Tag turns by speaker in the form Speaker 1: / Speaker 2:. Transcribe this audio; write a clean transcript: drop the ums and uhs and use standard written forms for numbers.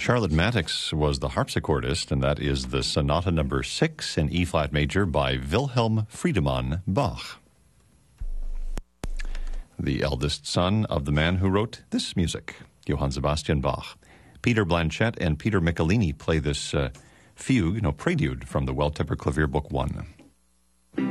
Speaker 1: Charlotte Mattix was the harpsichordist, and that is the Sonata Number 6 in E-flat major by Wilhelm Friedemann Bach, the eldest son of the man who wrote this music, Johann Sebastian Bach. Peter Blanchett and Peter Michelini play this fugue, prelude from the Well-Tempered Clavier Book 1.